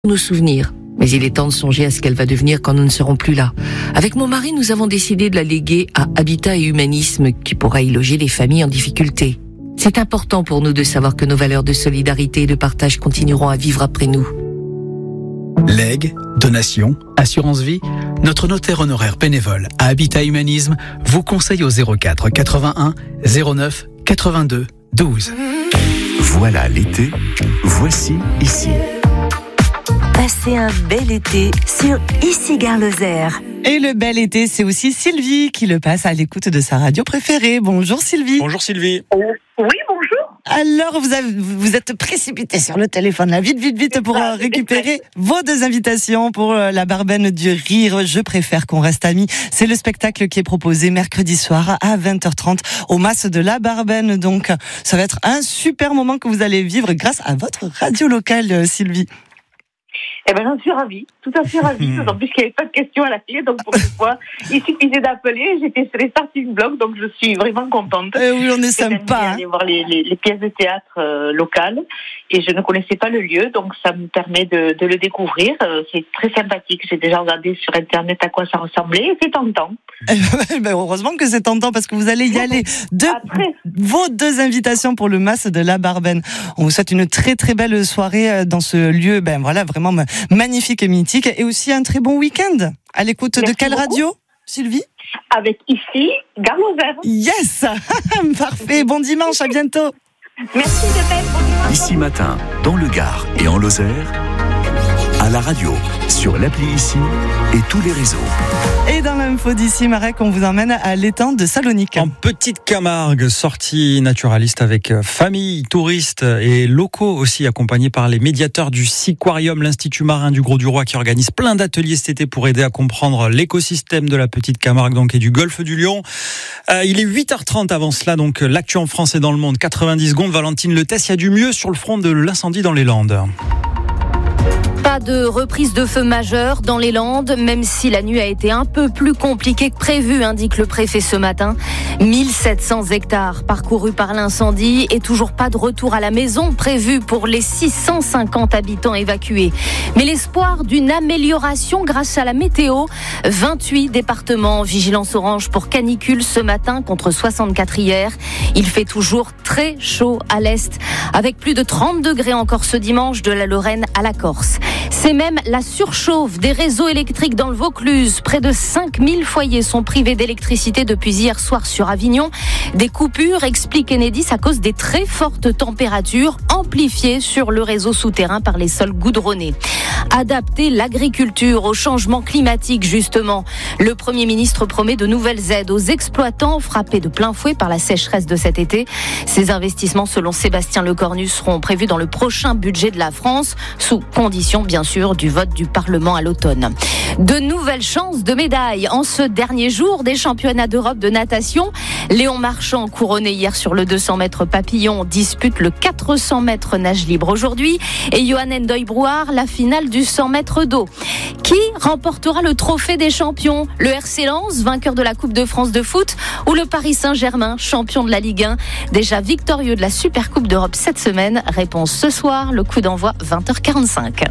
nos souvenirs. Mais il est temps de songer à ce qu'elle va devenir quand nous ne serons plus là. Avec mon mari, nous avons décidé de la léguer à Habitat et Humanisme, qui pourra y loger les familles en difficulté. C'est important pour nous de savoir que nos valeurs de solidarité et de partage continueront à vivre après nous. Legs, donations, assurance vie, notre notaire honoraire bénévole à Habitat Humanisme vous conseille au 04 81 09 82 12. Voilà l'été, voici ici. Passez un bel été sur Ici Gare Lozère. Et le bel été, c'est aussi Sylvie qui le passe à l'écoute de sa radio préférée. Bonjour Sylvie. Bonjour Sylvie. Oui, bonjour. Alors, vous êtes précipité sur le téléphone, là, vite pour récupérer vos 2 invitations pour la Barbenne du Rire. Je préfère qu'on reste amis. C'est le spectacle qui est proposé mercredi soir à 20h30 au Mas de la Barbenne. Donc, ça va être un super moment que vous allez vivre grâce à votre radio locale, Sylvie. Eh ben, j'en suis ravie, tout à fait ravie, d'autant plus qu'il n'y avait pas de questions à la clé, donc pour une fois, il suffisait d'appeler, j'étais sur les starting blocks, donc je suis vraiment contente. Oui, on est sympa. J'aime aller voir les pièces de théâtre locales, et je ne connaissais pas le lieu, donc ça me permet de le découvrir. C'est très sympathique, j'ai déjà regardé sur Internet à quoi ça ressemblait, et c'est tentant. Ben, heureusement que c'est tentant, parce que vous allez y aller. Vos 2 invitations pour le Mas de la Barbenne. On vous souhaite une très très belle soirée dans ce lieu, ben voilà, vraiment magnifique et mythique, et aussi un très bon week-end. À l'écoute de quelle radio, Sylvie? Avec Ici Gare Lozère. Yes. Parfait, bon dimanche, à bientôt. Merci de même, bon dimanche. Ici matin, dans le Gard et en Lozère, à la radio, sur l'appli Ici et tous les réseaux. Et dans l'info d'ici, Marek, on vous emmène à l'étang de Salonique. En Petite Camargue, sortie naturaliste avec famille, touristes et locaux aussi, accompagnés par les médiateurs du Siquarium, l'Institut marin du Grau-du-Roi, qui organise plein d'ateliers cet été pour aider à comprendre l'écosystème de la Petite Camargue donc, et du golfe du Lion. Il est 8h30 avant cela, donc l'actu en France et dans le monde, 90 secondes. Valentine Letès, il y a du mieux sur le front de l'incendie dans les Landes. Pas de reprise de feu majeure dans les Landes, même si la nuit a été un peu plus compliquée que prévu, indique le préfet ce matin. 1700 hectares parcourus par l'incendie et toujours pas de retour à la maison prévu pour les 650 habitants évacués. Mais l'espoir d'une amélioration grâce à la météo. 28 départements en vigilance orange pour canicule ce matin contre 64 hier. Il fait toujours très chaud à l'est, avec plus de 30 degrés encore ce dimanche de la Lorraine à la Corse. C'est même la surchauffe des réseaux électriques dans le Vaucluse. Près de 5000 foyers sont privés d'électricité depuis hier soir sur Avignon. Des coupures, explique Enedis, à cause des très fortes températures amplifiées sur le réseau souterrain par les sols goudronnés. Adapter l'agriculture au changement climatique, justement. Le Premier ministre promet de nouvelles aides aux exploitants frappés de plein fouet par la sécheresse de cet été. Ces investissements, selon Sébastien Lecornu, seront prévus dans le prochain budget de la France, sous condition, bien sûr, du vote du Parlement à l'automne. De nouvelles chances de médailles en ce dernier jour des championnats d'Europe de natation. Léon Marchand, couronné hier sur le 200 mètres papillon, dispute le 400 mètres nage libre aujourd'hui. Et Johan Ndoye-Brouard, la finale du 100 mètres d'eau. Qui remportera le trophée des champions? Le RC Lens, vainqueur de la Coupe de France de foot, ou le Paris Saint-Germain, champion de la Ligue 1, déjà victorieux de la Super Coupe d'Europe cette semaine? Réponse ce soir, le coup d'envoi 20h45.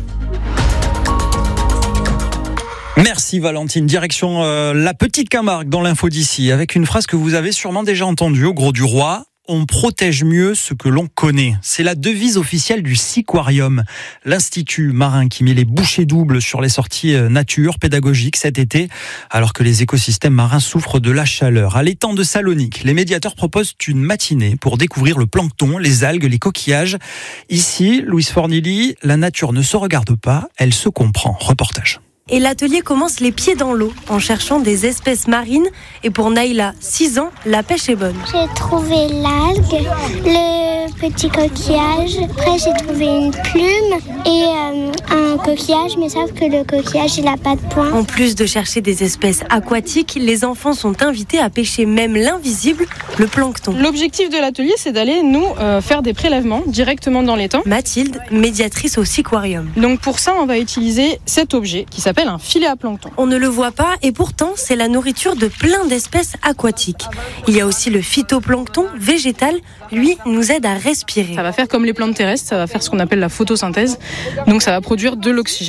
Merci Valentine. Direction la Petite Camargue dans l'info d'ici, avec une phrase que vous avez sûrement déjà entendue au Grau-du-Roi. On protège mieux ce que l'on connaît. C'est la devise officielle du Siquarium, l'Institut marin qui met les bouchées doubles sur les sorties nature pédagogiques cet été, alors que les écosystèmes marins souffrent de la chaleur. À l'étang de Salonique, les médiateurs proposent une matinée pour découvrir le plancton, les algues, les coquillages. Ici, Louise Fornilly, la nature ne se regarde pas, elle se comprend. Reportage. Et l'atelier commence les pieds dans l'eau en cherchant des espèces marines. Et pour Naïla, 6 ans, la pêche est bonne. J'ai trouvé l'algue, le petit coquillage. Après, j'ai trouvé une plume et un coquillage, mais sauf que le coquillage, il n'a pas de poing. En plus de chercher des espèces aquatiques, les enfants sont invités à pêcher même l'invisible, le plancton. L'objectif de l'atelier, c'est d'aller, nous, faire des prélèvements directement dans l'étang. Mathilde, médiatrice au Siquarium. Donc pour ça, on va utiliser cet objet qui s'appelle un filet à plancton. On ne le voit pas et pourtant c'est la nourriture de plein d'espèces aquatiques. Il y a aussi le phytoplancton végétal, lui nous aide à respirer. Ça va faire comme les plantes terrestres, ça va faire ce qu'on appelle la photosynthèse. Donc ça va produire de de l'oxygène.